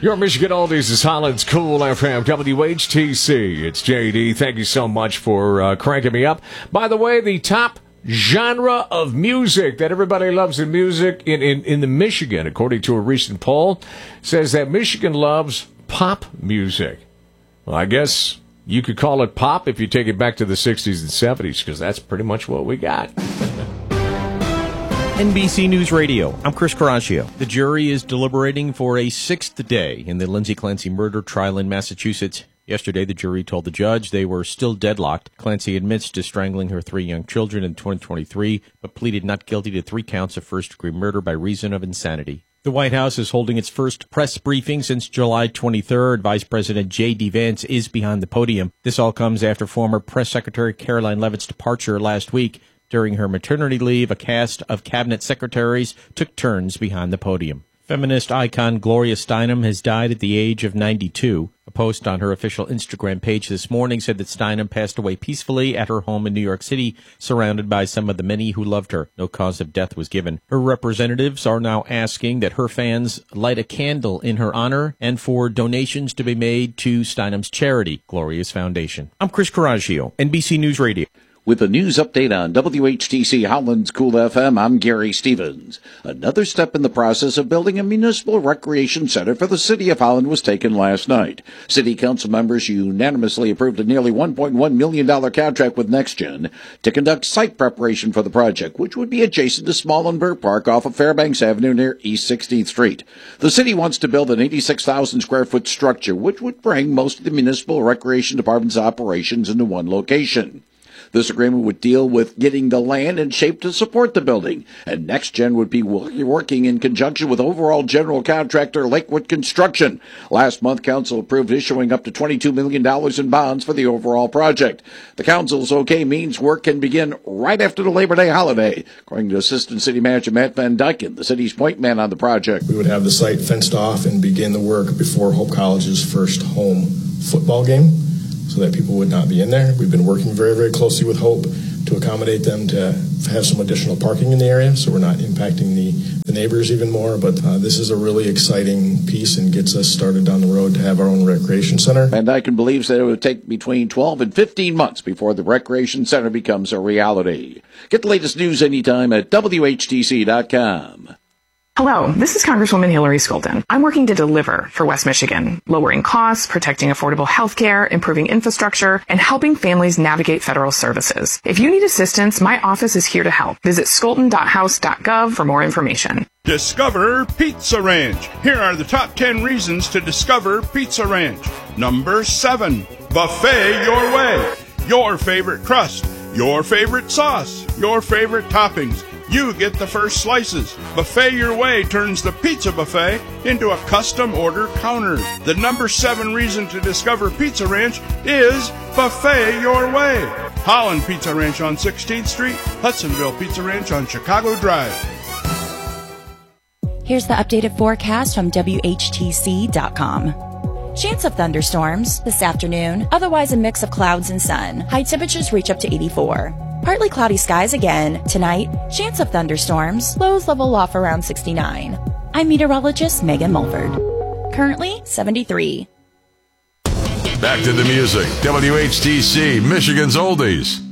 Your Michigan Oldies is Holland's Cool FM, WHTC. It's JD. Thank you so much for cranking me up. By the way, the top genre of music that everybody loves in music in the Michigan, according to a recent poll, says that Michigan loves pop music. Well, I guess you could call it pop if you take it back to the 60s and 70s, because that's pretty much what we got. NBC News Radio, I'm Chris Caraccio. The jury is deliberating for a sixth day in the Lindsay Clancy murder trial in Massachusetts. Yesterday, the jury told the judge they were still deadlocked. Clancy admits to strangling her 3 young children in 2023, but pleaded not guilty to 3 counts of first-degree murder by reason of insanity. The White House is holding its first press briefing since July 23rd. Vice President J.D. Vance is behind the podium. This all comes after former Press Secretary Caroline Leavitt's departure last week. During her maternity leave, a cast of cabinet secretaries took turns behind the podium. Feminist icon Gloria Steinem has died at the age of 92. A post on her official Instagram page this morning said that Steinem passed away peacefully at her home in New York City, surrounded by some of the many who loved her. No cause of death was given. Her representatives are now asking that her fans light a candle in her honor and for donations to be made to Steinem's charity, Gloria's Foundation. I'm Chris Caraccio, NBC News Radio. With a news update on WHTC Holland's Cool FM, I'm Gary Stevens. Another step in the process of building a municipal recreation center for the City of Holland was taken last night. City Council members unanimously approved a nearly $1.1 million contract with NextGen to conduct site preparation for the project, which would be adjacent to Smallenberg Park off of Fairbanks Avenue near East 16th Street. The city wants to build an 86,000 square foot structure, which would bring most of the municipal recreation department's operations into one location. This agreement would deal with getting the land in shape to support the building, and NextGen would be working in conjunction with overall general contractor Lakewood Construction. Last month, Council approved issuing up to $22 million in bonds for the overall project. The Council's okay means work can begin right after the Labor Day holiday, according to Assistant City Manager Matt Van Dyken, the city's point man on the project. We would have the site fenced off and begin the work before Hope College's first home football game, so that people would not be in there. We've been working very, very closely with Hope to accommodate them to have some additional parking in the area, so we're not impacting the neighbors even more. But this is a really exciting piece and gets us started down the road to have our own recreation center. Van Dyken believes that it would take between 12 and 15 months before the recreation center becomes a reality. Get the latest news anytime at WHTC.com. Hello, this is Congresswoman Hillary Skolden. I'm working to deliver for West Michigan, lowering costs, protecting affordable health care, improving infrastructure, and helping families navigate federal services. If you need assistance, my office is here to help. Visit skolden.house.gov for more information. Discover Pizza Ranch. Here are the top 10 reasons to discover Pizza Ranch. Number 7, buffet your way. Your favorite crust, your favorite sauce, your favorite toppings. You get the first slices. Buffet Your Way turns the pizza buffet into a custom order counter. The number 7 reason to discover Pizza Ranch is Buffet Your Way. Holland Pizza Ranch on 16th Street, Hudsonville Pizza Ranch on Chicago Drive. Here's the updated forecast from WHTC.com. Chance of thunderstorms this afternoon, otherwise a mix of clouds and sun. High temperatures reach up to 84. Partly cloudy skies again. Tonight, chance of thunderstorms. Lows level off around 69. I'm meteorologist Megan Mulford. Currently, 73. Back to the music. WHTC, Michigan's Oldies.